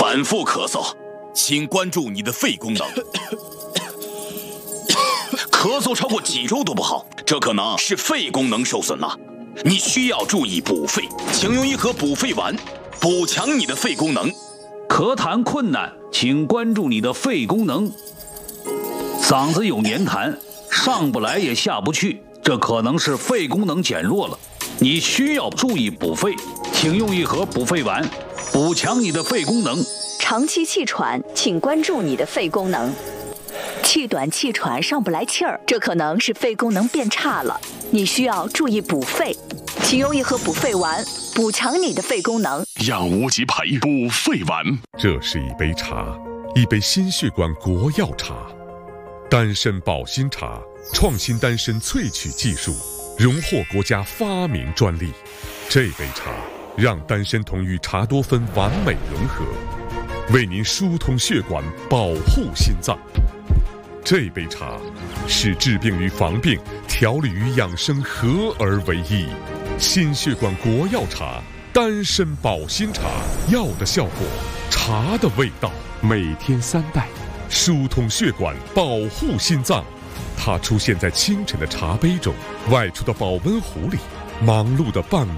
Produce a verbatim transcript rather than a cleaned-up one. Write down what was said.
反复咳嗽，请关注你的肺功能。咳嗽超过几周都不好，这可能是肺功能受损了。你需要注意补肺，请用一盒补肺丸，补强你的肺功能。 咳痰困难，请关注你的肺功能。嗓子有黏痰，上不来也下不去，这可能是肺功能减弱了。你需要注意补肺，请用一盒补肺丸，补强你的肺功能。 长期气喘，请关注你的肺功能。气短气喘上不来气儿，这可能是肺功能变差了，你需要注意补肺，请用一盒补肺丸，补强你的肺功能。 养无极培补肺丸， 这是一杯茶，一杯心血管国药茶，丹参保心茶，创新丹参萃取技术，荣获国家发明专利。这杯茶让丹参酮与茶多酚完美融合，为您疏通血管，保护心脏。这杯茶是治病与防病、调理与养生合而为一。心血管国药茶，丹参保心茶，药的效果，茶的味道，每天三袋，疏通血管，保护心脏。它出现在清晨的茶杯中，外出的保温壶里，忙碌的办